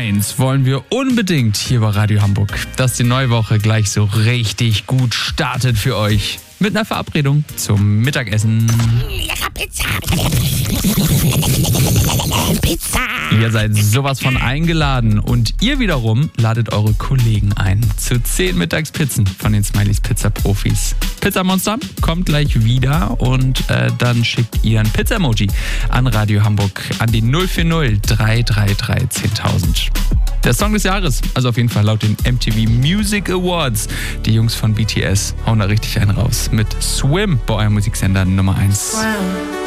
eins wollen wir unbedingt hier bei Radio Hamburg, dass die neue Woche gleich so richtig gut startet für euch. Mit einer Verabredung zum Mittagessen. Lecker Pizza. Pizza. Ihr seid sowas von eingeladen und ihr wiederum ladet eure Kollegen ein zu 10 Mittagspizzen von den Smileys Pizza Profis. Pizza Monster kommt gleich wieder und dann schickt ihr ein Pizza-Emoji an Radio Hamburg an die 040 333 10.000. Der Song des Jahres, also auf jeden Fall laut den MTV Music Awards. Die Jungs von BTS hauen da richtig einen raus mit Swim bei eurem Musiksender Nummer 1. Wow.